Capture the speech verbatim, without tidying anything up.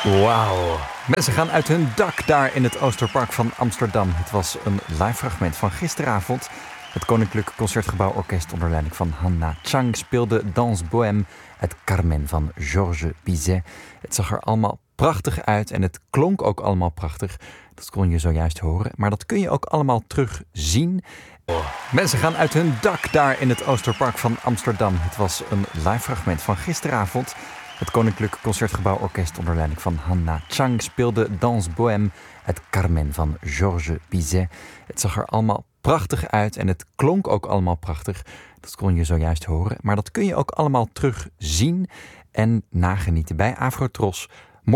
Wauw. Mensen gaan uit hun dak daar in het Oosterpark van Amsterdam. Het was een live fragment van gisteravond. Het Koninklijk Concertgebouworkest onder leiding van Hanna Chang speelde Danse Bohème, het Carmen van Georges Bizet. Het zag er allemaal prachtig uit en het klonk ook allemaal prachtig. Dat kon je zojuist horen, maar dat kun je ook allemaal terugzien. Mensen gaan uit hun dak daar in het Oosterpark van Amsterdam. Het was een live fragment van gisteravond. Het Koninklijk Concertgebouworkest onder leiding van Hanna Chang speelde Danse Bohème, het Carmen van Georges Bizet. Het zag er allemaal prachtig uit en het klonk ook allemaal prachtig. Dat kon je zojuist horen, maar dat kun je ook allemaal terugzien en nagenieten bij Afrotros